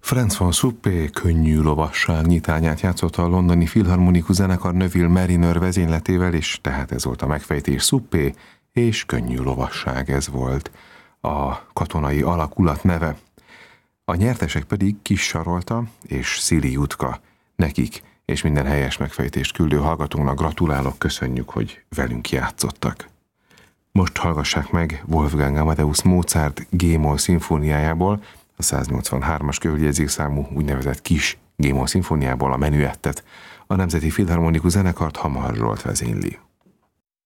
Franz von Suppé könnyű lovasság nyitányát játszotta a londoni filharmonikus zenekar Neville Mariner vezényletével, és tehát ez volt a megfejtés, Suppé és könnyű lovasság, ez volt a katonai alakulat neve. A nyertesek pedig Kis Sarolta és Szili Jutka. Nekik és minden helyes megfejtést küldő hallgatónknak gratulálok, köszönjük, hogy velünk játszottak. Most hallgassák meg Wolfgang Amadeus Mozart G-moll szimfóniájából, a 183-as következőszámú úgynevezett kis G-moll szimfóniából a menüettet. A Nemzeti Filharmonikus Zenekart Hamar Zsolt vezényli.